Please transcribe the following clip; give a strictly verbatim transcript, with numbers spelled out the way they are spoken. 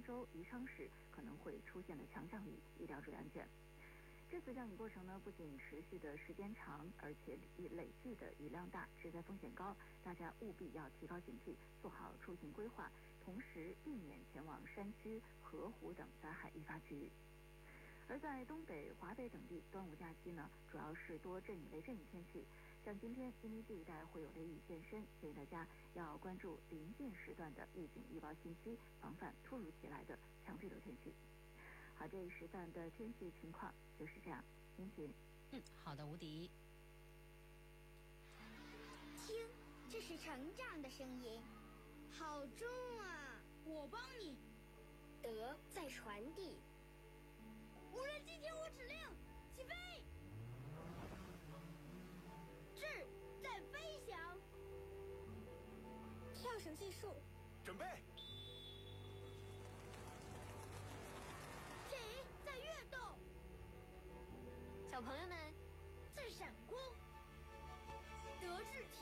州、宜昌市可能会出现的强降雨，一定要注意安全。这次降雨过程呢，不仅持续的时间长，而且累计的雨量大，致灾风险高，大家务必要提高警惕，做好出行规划，同时避免前往山区、河湖等灾害易发区域。而在东北、华北等地，端午假期呢，主要是多阵雨雷阵雨天气。像今天京津这一带会有雷雨现身，建议大家要关注临近时段的预警预报信息，防范突如其来的强对流天气。好，这一时段的天气情况就是这样。您请。 嗯，好的，无敌。 听，这是成长的声音，好重啊！ 我帮你。 德在传递。 无人机听我指令，起飞。智在飞翔。 跳绳计数。 准备。 己在跃动。 小朋友们， 在闪光。德智体